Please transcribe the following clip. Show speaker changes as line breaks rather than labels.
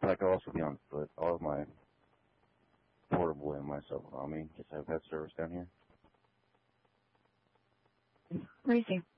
But I could also be on foot. I'll have my portable and my cell phone on me. Just have pet service down here.
Where is he?